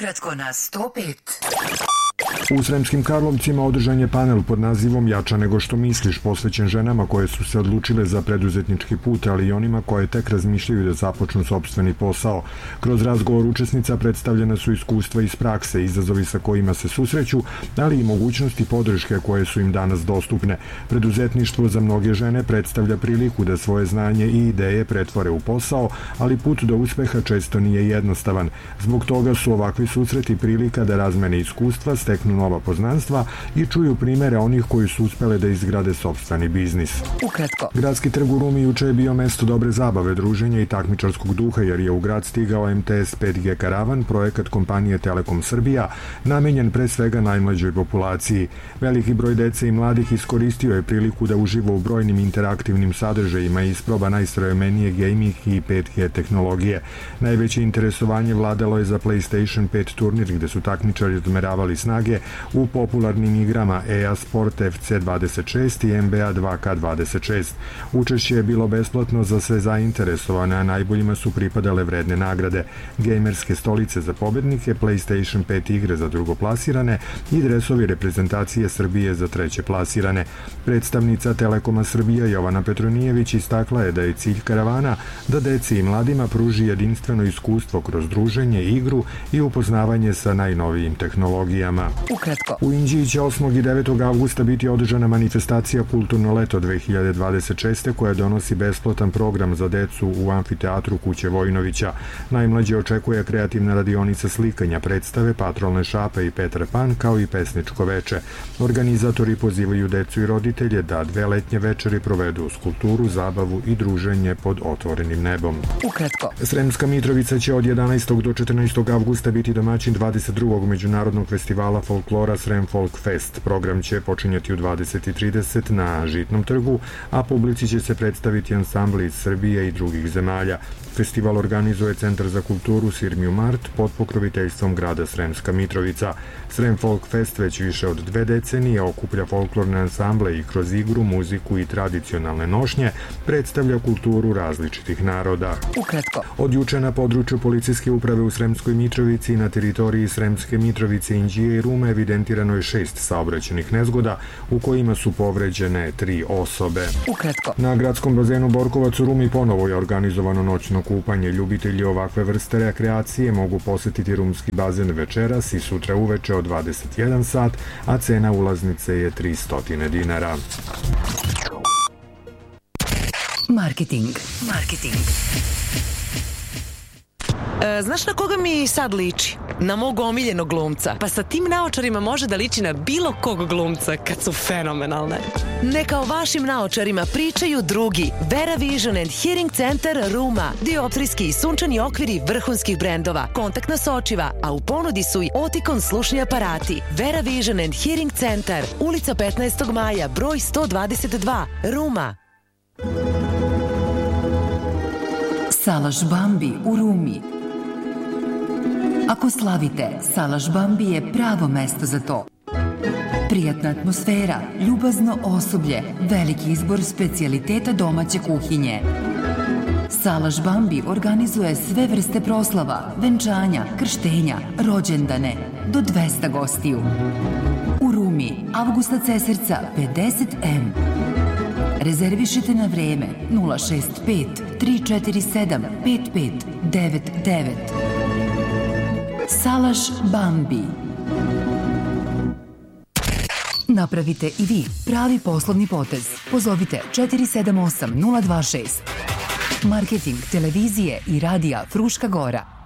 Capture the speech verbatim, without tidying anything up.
Ukratko na sto pet. U Sremskim Karlovcima održan je panel pod nazivom Jača nego što misliš, posvećen ženama koje su se odlučile za preduzetnički put, ali i onima koje tek razmišljaju da započnu sopstveni posao. Kroz razgovor učesnica predstavljena su iskustva iz prakse, izazovi sa kojima se susreću, ali i mogućnosti podrške koje su im danas dostupne. Preduzetništvo za mnoge žene predstavlja priliku da svoje znanje i ideje pretvore u posao, ali put do uspeha često nije jednostavan. Zbog toga su ovakvi susreti prilika da razmene iskustva, steknu nova poznanstva i čuju primere onih koji su uspele da izgrade sopstveni biznis. Ukratko. Gradski trg u Rumi juče je bio mesto dobre zabave, druženja i takmičarskog duha, jer je u grad stigao em te es pet ge Karavan, projekat kompanije Telekom Srbija, namenjen pre svega najmlađoj populaciji. Veliki broj dece i mladih iskoristio je priliku da uživa u brojnim interaktivnim sadržajima i isproba najsavremenije gaming i pet ge tehnologije. Najveće interesovanje vladalo je za PlayStation pet turnir, gde su takmičari odmeravali snage u popularnim igrama e a Sport ef ce dvadeset šest i en be a dva ka dvadeset šest. Učešće je bilo besplatno za sve zainteresovane, a najboljima su pripadale vredne nagrade: gejmerske stolice za pobednike, PlayStation pet igre za drugoplasirane i dresovi reprezentacije Srbije za treće plasirane. Predstavnica Telekoma Srbija Jovana Petronijević istakla je da je cilj karavana da deci i mladima pruži jedinstveno iskustvo kroz druženje, igru i upoznavanje sa najnovijim tehnologijama. Ukratko. U Inđiji će osmog i devetog avgusta biti održana manifestacija Kulturno leto dve hiljade dvadeset šeste koja donosi besplatan program za decu u amfiteatru Kuće Vojnovića. Najmlađe očekuje kreativna radionica slikanja, predstave, patrolne šape i Petar Pan, kao i pesničko veče. Organizatori pozivaju decu i roditelje da dve letnje večeri provedu uz kulturu, zabavu i druženje pod otvorenim nebom. Ukratko. Sremska Mitrovica će od jedanaestog do četrnaestog avgusta biti domaćin dvadeset drugog međunarodnog festivala folklora Srem Folk Fest. Program će počinjati u dvadeset i trideset na Žitnom trgu, a publici će se predstaviti ansambli iz Srbije i drugih zemalja. Festival organizuje Centar za kulturu Sirmiju Mart pod pokroviteljstvom grada Sremska Mitrovica. Srem Folk Fest već više od dve decenije okuplja folklorne ansamble i kroz igru, muziku i tradicionalne nošnje predstavlja kulturu različitih naroda. Ukratko. Od juče na području policijske uprave u Sremskoj Mitrovici na teritoriji Sremske Mitrovice, Inđije i Rume evidentirano je šest saobraćajnih nezgoda u kojima su povređene tri osobe. Ukratko. Na gradskom bazenu Borkovac u Rumi ponovo je organizovano noćno kupanje. Ljubitelji ovakve vrste rekreacije mogu posetiti rumski bazen večeras i sutra uveče od dvadeset jedan sat, a cena ulaznice je tristo dinara. Marketing. Marketing. E, znaš na koga mi sad liči? Na mog omiljenog glumca. Pa sa tim naočarima može da liči na bilo kog glumca kad su fenomenalne. Neka o vašim naočarima pričaju drugi. Vera Vision and Hearing Center Ruma. Dioptrijski i sunčani okviri vrhunskih brendova. Kontaktna sočiva, a u ponudi su i Oticon slušni aparati. Vera Vision and Hearing Center. Ulica petnaestog maja, broj sto dvadeset dva. Ruma. Salaš Bambi u Rumi. Ako slavite, Salaš Bambi je pravo mesto za to. Prijatna atmosfera, ljubazno osoblje, veliki izbor specijaliteta domaće kuhinje. Salaš Bambi organizuje sve vrste proslava, venčanja, krštenja, rođendane, do dvesta gostiju. U Rumi, Avgusta Cesarca, pedeset em. Rezervišite na vreme nula šest pet tri četiri sedam pet pet devet devet. Salaš Bambi. Napravite i vi pravi poslovni potez. Pozovite četiri sedam osam nula dva šest. Marketing televizije i radija Fruška Gora.